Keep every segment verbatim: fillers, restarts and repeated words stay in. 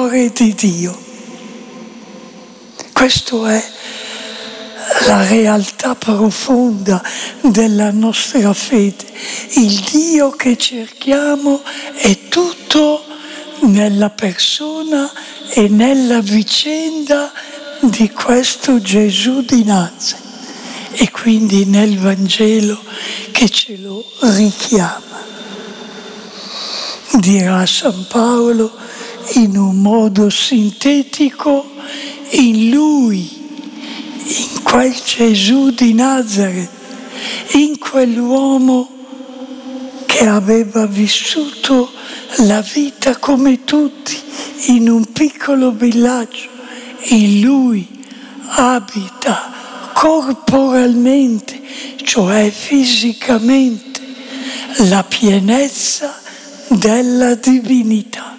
cuore di Dio. Questa è la realtà profonda della nostra fede. Il Dio che cerchiamo è tutto nella persona e nella vicenda di questo Gesù di Nazaret, e quindi nel Vangelo che ce lo richiama. Dirà San Paolo in un modo sintetico: in Lui, in quel Gesù di Nazaret, in quell'uomo che aveva vissuto la vita come tutti in un piccolo villaggio, in Lui abita corporalmente, cioè fisicamente, la pienezza della divinità.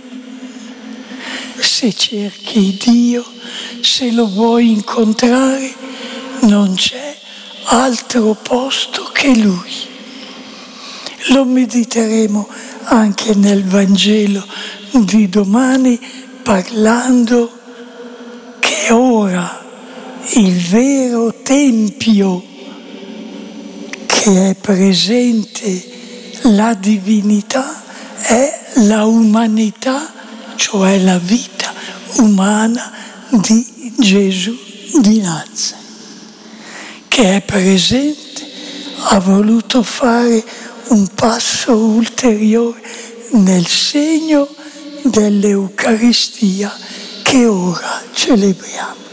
Se cerchi Dio, se lo vuoi incontrare, non c'è altro posto che Lui. Lo mediteremo anche nel Vangelo di domani, parlando che ora il vero tempio che è presente la divinità è la umanità, cioè la vita umana di Gesù di Nazaret, che è presente, ha voluto fare un passo ulteriore nel segno dell'Eucaristia che ora celebriamo.